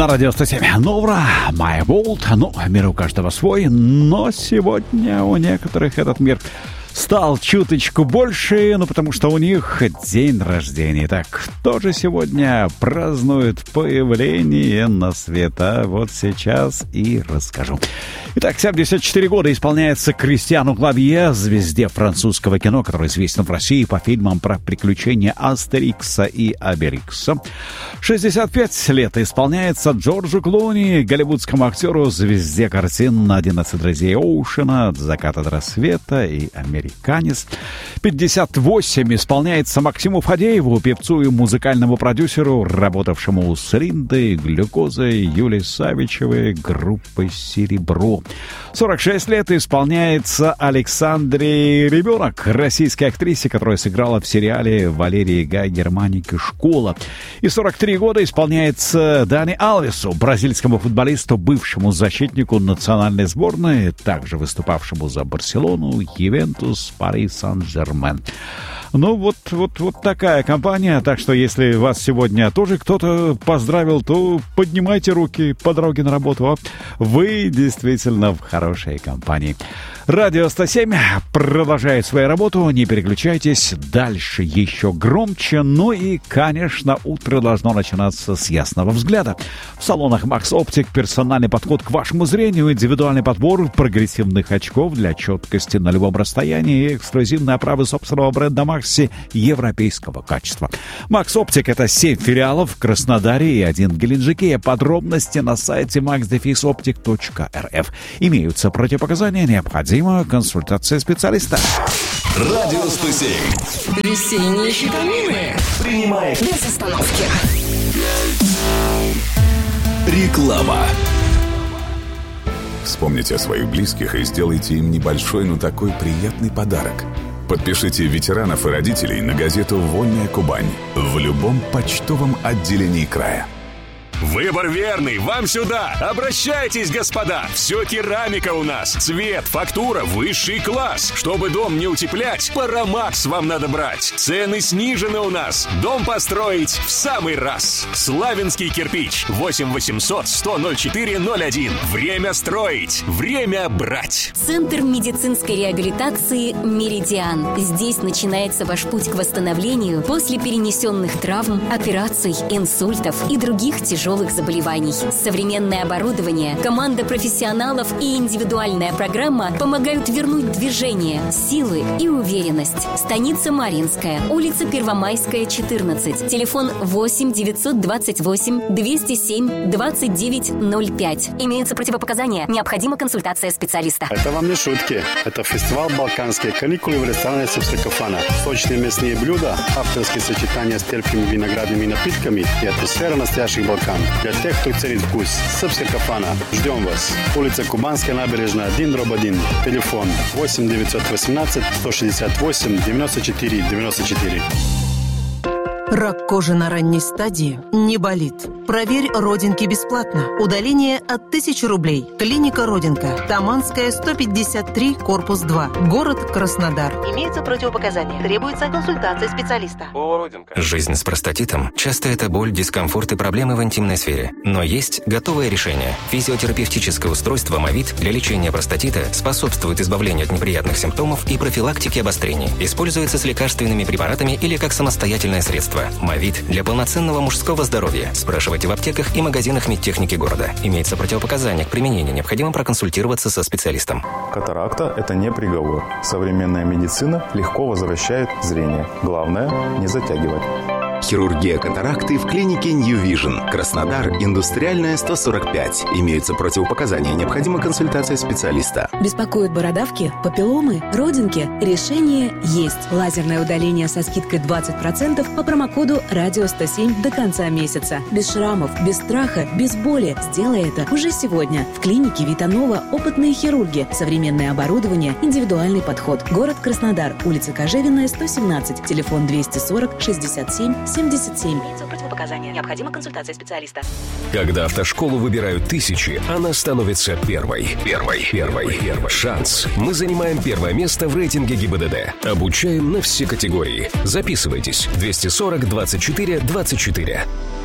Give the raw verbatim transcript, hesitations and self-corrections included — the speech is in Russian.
На радио сто семь Новра, My World. Ну, мир у каждого свой, но сегодня у некоторых этот мир стал чуточку больше, ну, потому что у них день рождения. Так, кто же сегодня празднует появление на свет? А вот сейчас и расскажу. Итак, семьдесят четыре года исполняется Кристиану Клавье, звезде французского кино, который известен в России по фильмам про приключения Астерикса и Обеликса. шестьдесят пять лет исполняется Джорджу Клуни, голливудскому актеру, звезде картин «одиннадцать друзей Оушена», «От заката до рассвета» и «Американец». пятьдесят восемь исполняется Максиму Фадееву, певцу и музыкальному продюсеру, работавшему с Риндой, Глюкозой, Юлией Савичевой, группой «Серебро». сорок шесть лет исполняется Александре Ребенок, российской актрисе, которая сыграла в сериале «Валерий Гай Германика. Школа». И сорок три года исполняется Дани Алвесу, бразильскому футболисту, бывшему защитнику национальной сборной, также выступавшему за Барселону, Ювентус, Пари Сан-Жермен. Ну, вот, вот, вот такая компания. Так что, если вас сегодня тоже кто-то поздравил, то поднимайте руки по дороге на работу. Вы действительно в хорошей компании. Радио сто семь продолжает свою работу. Не переключайтесь. Дальше еще громче. Ну и, конечно, утро должно начинаться с ясного взгляда. В салонах Max Optic персональный подход к вашему зрению, индивидуальный подбор прогрессивных очков для четкости на любом расстоянии и эксклюзивные оправы собственного бренда Maxi европейского качества. Max Optic — это семь филиалов в Краснодаре и один в Геленджике. Подробности на сайте макс дефис оптик точка эр эф. Имеются противопоказания, необходима консультация специалиста. Радио сто семь. Весенние витамины. Принимает без остановки. Реклама. Вспомните о своих близких и сделайте им небольшой, но такой приятный подарок. Подпишите ветеранов и родителей на газету «Вольная Кубань» в любом почтовом отделении края. Выбор верный, вам сюда! Обращайтесь, господа! Все керамика у нас. Цвет, фактура, высший класс. Чтобы дом не утеплять, Парамакс вам надо брать. Цены снижены у нас. Дом построить в самый раз. Славянский кирпич. восемь восемьсот сто ноль четыре ноль один. Время строить. Время брать. Центр медицинской реабилитации «Меридиан». Здесь начинается ваш путь к восстановлению после перенесенных травм, операций, инсультов и других тяжелых заболеваний. Современное оборудование, команда профессионалов и индивидуальная программа помогают вернуть движение, силы и уверенность. Станица Марьинская, улица Первомайская, четырнадцать. Телефон восемь девятьсот двадцать восемь двести семь двадцать девять ноль пять. Имеются противопоказания. Необходима консультация специалиста. Это вам не шутки. Это фестиваль «Балканские каникулы» в ресторане «Сыпсакофана». Сочные мясные блюда, авторские сочетания с терпкими виноградными напитками и атмосфера настоящих Балкан. Для тех, кто ценит вкус. Сыпсакофана. Ждем вас. Улица Кубанская, набережная, один дробь один. Телефон восемь девятьсот восемнадцать сто шестьдесят восемь девяносто четыре девяносто четыре. Рак кожи на ранней стадии не болит. Проверь родинки бесплатно. Удаление от тысячи рублей. Клиника «Родинка». Таманская, сто пятьдесят три, корпус два. Город Краснодар. Имеются противопоказания. Требуется консультация специалиста. Жизнь с простатитом. Часто это боль, дискомфорт и проблемы в интимной сфере. Но есть готовое решение. Физиотерапевтическое устройство «Мовит» для лечения простатита способствует избавлению от неприятных симптомов и профилактике обострений. Используется с лекарственными препаратами или как самостоятельное средство. «Мовит» для полноценного мужского здоровья. Спрашивайте в аптеках и магазинах медтехники города. Имеется противопоказания к применению. Необходимо проконсультироваться со специалистом. Катаракта – это не приговор. Современная медицина легко возвращает зрение. Главное – не затягивать. Хирургия катаракты в клинике New Vision. Краснодар, Индустриальная, сто сорок пять. Имеются противопоказания. Необходима консультация специалиста. Беспокоят бородавки, папилломы, родинки? Решение есть. Лазерное удаление со скидкой двадцать процентов по промокоду радио сто семь до конца месяца. Без шрамов, без страха, без боли. Сделай это уже сегодня. В клинике Витанова опытные хирурги. Современное оборудование, индивидуальный подход. Город Краснодар. Улица Кожевенная, сто семнадцать. Телефон двести сорок шестьдесят семь семьдесят семь. Имеются противопоказания. Необходима консультация специалиста. Когда автошколу выбирают тысячи, она становится первой. Первой. Первой. Первой. Шанс. Мы занимаем первое место в рейтинге ГИБДД. Обучаем на все категории. Записывайтесь. двести сорок двадцать четыре двадцать четыре.